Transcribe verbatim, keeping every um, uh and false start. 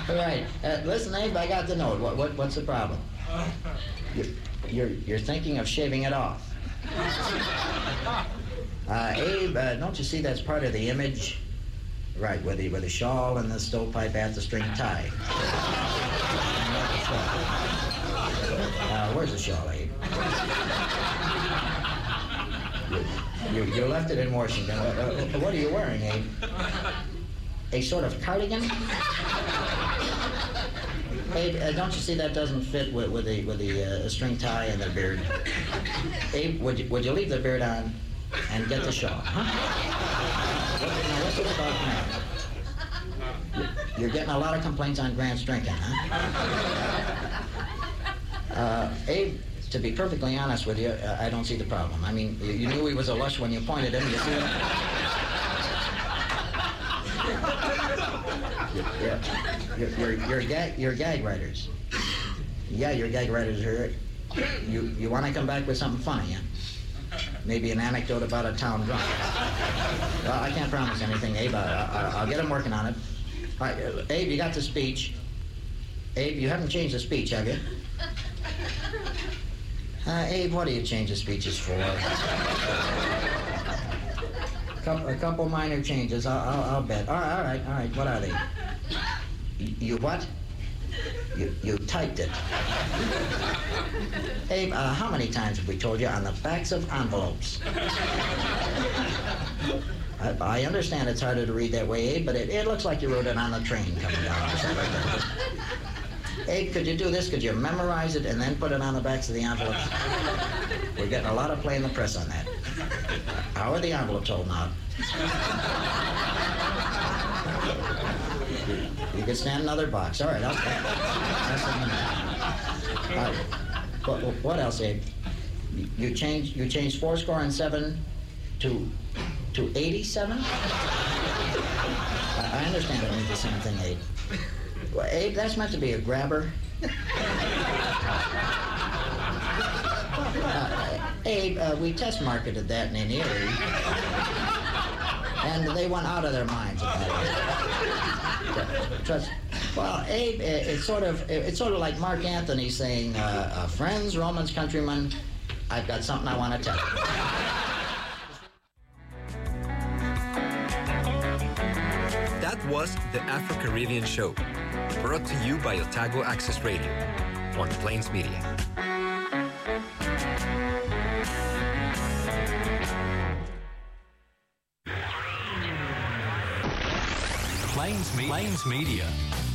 Right. Uh, listen, Abe, I got the note. What, what, what's the problem? You're, you're, you're thinking of shaving it off. Uh, Abe, uh, don't you see that's part of the image? Right, with the, with the shawl and the stovepipe at the string tie. Uh, where's the shawl, Abe? You, you, you left it in Washington. Uh, uh, what are you wearing, Abe? A sort of cardigan? Abe, uh, don't you see that doesn't fit with, with the, with the uh, string tie and the beard? Abe, would you, would you leave the beard on and get the shawl, huh? What, now, what's this about Grant? You're getting a lot of complaints on Grant's drinking, huh? Uh, Abe, to be perfectly honest with you, uh, I don't see the problem. I mean, you, you knew he was a lush when you pointed him. You see it? Yeah, you're, you're, you're, gag, you're gag writers. Yeah, you're gag writers. Are, you you want to come back with something funny, huh? Maybe an anecdote about a town drunk. Well, I can't promise anything, Abe. I, I, I'll get him working on it. All right, uh, Abe, you got the speech. Abe, you haven't changed the speech, have you? Uh, Abe, what do you change the speeches for? A couple minor changes, I'll, I'll, I'll bet. All right, all right, all right. What are they? You, you what? You, you typed it. Abe, uh, how many times have we told you on the backs of envelopes? I, I understand it's harder to read that way, Abe, but it, it looks like you wrote it on the train coming down or something like that. Abe, could you do this? Could you memorize it and then put it on the backs of the envelopes? We're getting a lot of play in the press on that. How are the envelopes holding out? You can stand another box. All right, I'll stand. All right. What, what else, Abe? You changed you changed four score and seven to to eighty-seven? I, I understand it means the same thing, Abe. Well, Abe, that's meant to be a grabber. Uh, Abe, uh, we test marketed that in Erie, and they went out of their minds about it. Trust. Well, Abe, it's sort of it's sort of like Mark Anthony saying, uh, uh, "Friends, Romans, countrymen, I've got something I want to tell you." That was the Afro-Caribbean Show, brought to you by Otago Access Radio on Plains Media. Plains, Me- Plains Media,